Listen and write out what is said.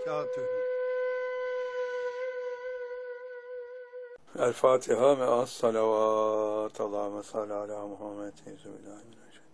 barakatuhu. El Fatiha ve as salavat. Allahümme salli ala Muhammed.